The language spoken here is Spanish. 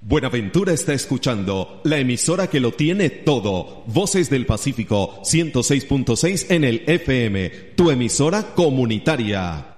Buenaventura está escuchando la emisora que lo tiene todo. Voces del Pacífico 106.6 en el FM, tu emisora comunitaria.